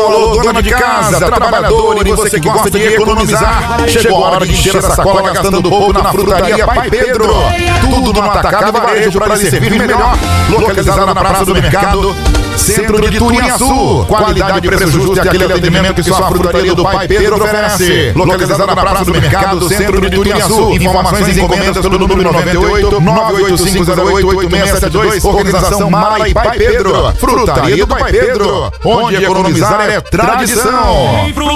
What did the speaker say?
alô, dona de casa, trabalhador e você que gosta de economizar. Chegou a hora de encher a sacola gastando pouco na frutaria Pai Pedro. Tudo no atacado e varejo para lhe servir melhor. Localizada na Praça do Mercado, centro de Turiaçu. Qualidade e preço justo é aquele atendimento que só a frutaria do Pai Pedro oferece. Localizada na Praça do Mercado, centro de Turiaçu. Informações e encomendas pelo número 98 98508 8672. Organização Mala e Pai Pedro. Frutaria do Pai Pedro, onde economizar é tradição.